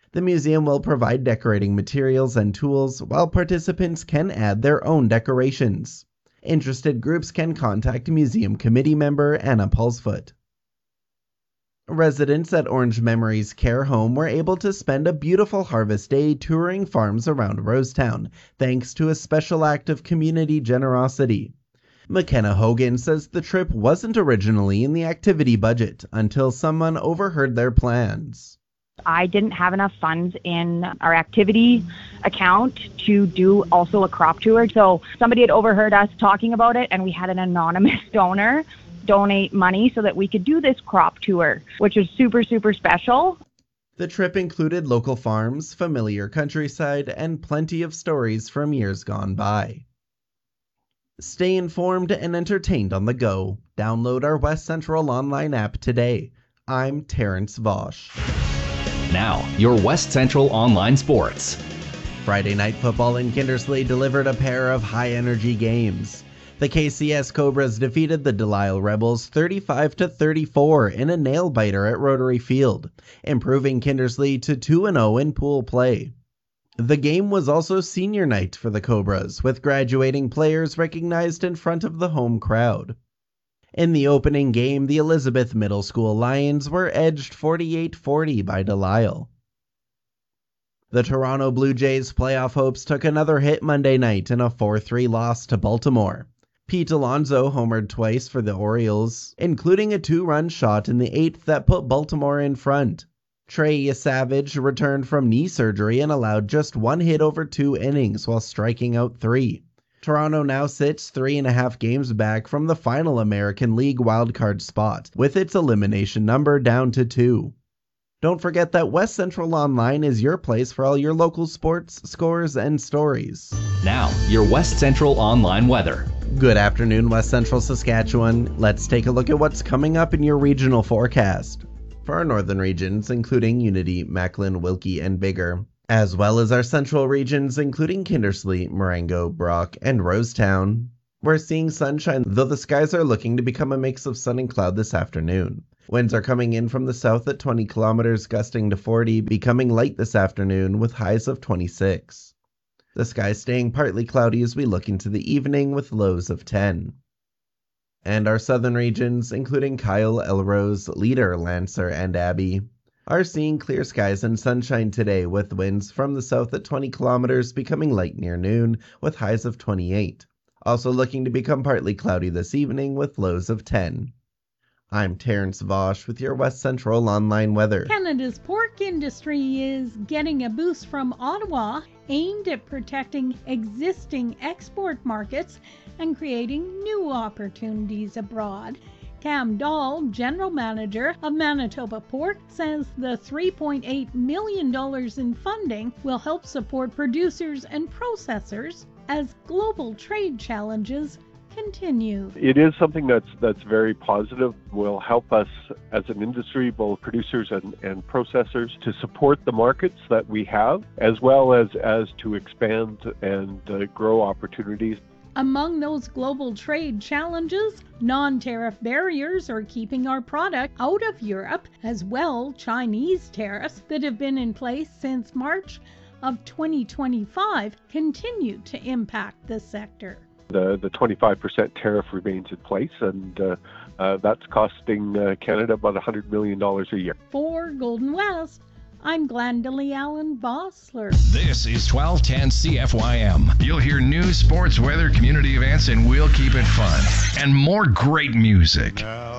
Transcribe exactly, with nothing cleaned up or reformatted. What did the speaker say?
The museum will provide decorating materials and tools, while participants can add their own decorations. Interested groups can contact museum committee member Anna Pulsfoot. Residents at Orange Memories Care Home were able to spend a beautiful harvest day touring farms around Rosetown, thanks to a special act of community generosity. McKenna Hogan says the trip wasn't originally in the activity budget until someone overheard their plans. I didn't have enough funds in our activity account to do also a crop tour. So somebody had overheard us talking about it, and we had an anonymous donor donate money so that we could do this crop tour, which is super, super special. The trip included local farms, familiar countryside, and plenty of stories from years gone by. Stay informed and entertained on the go. Download our West Central online app today. I'm Terrence Vosch. Now, your West Central Online Sports. Friday Night Football in Kindersley delivered a pair of high-energy games. The K C S Cobras defeated the Delisle Rebels thirty-five to thirty-four in a nail-biter at Rotary Field, improving Kindersley to two and oh in pool play. The game was also senior night for the Cobras, with graduating players recognized in front of the home crowd. In the opening game, the Elizabeth Middle School Lions were edged forty-eight forty by Delisle. The Toronto Blue Jays' playoff hopes took another hit Monday night in a four three loss to Baltimore. Pete Alonso homered twice for the Orioles, including a two-run shot in the eighth that put Baltimore in front. Trey Savage returned from knee surgery and allowed just one hit over two innings while striking out three. Toronto now sits three and a half games back from the final American League wildcard spot, with its elimination number down to two. Don't forget that West Central Online is your place for all your local sports, scores, and stories. Now, your West Central Online weather. Good afternoon, West Central Saskatchewan. Let's take a look at what's coming up in your regional forecast. For our northern regions, including Unity, Macklin, Wilkie, and Biggar, as well as our central regions, including Kindersley, Marengo, Brock, and Rosetown, we're seeing sunshine, though the skies are looking to become a mix of sun and cloud this afternoon. Winds are coming in from the south at twenty kilometers, gusting to forty, becoming light this afternoon with highs of twenty-six. The sky staying partly cloudy as we look into the evening with lows of ten. And our southern regions, including Kyle, Elrose, Leader, Lancer, and Abbey, are seeing clear skies and sunshine today with winds from the south at twenty kilometers becoming light near noon with highs of twenty-eight. Also looking to become partly cloudy this evening with lows of ten. I'm Terrence Vosch with your West Central Online weather. Canada's pork industry is getting a boost from Ottawa aimed at protecting existing export markets and creating new opportunities abroad. Cam Dahl, General Manager of Manitoba Pork, says the three point eight million dollars in funding will help support producers and processors as global trade challenges continue. It is something that's that's very positive, will help us as an industry, both producers and, and processors, to support the markets that we have, as well as, as to expand and uh, grow opportunities. Among those global trade challenges, non-tariff barriers are keeping our product out of Europe, as well Chinese tariffs that have been in place since March of twenty twenty-five continue to impact the sector. The, the twenty-five percent tariff remains in place, and uh, uh, that's costing uh, Canada about one hundred million dollars a year. For Golden West, I'm Glendalee Allen Vossler. This is twelve ten C F Y M. You'll hear news, sports, weather, community events, and we'll keep it fun. And more great music.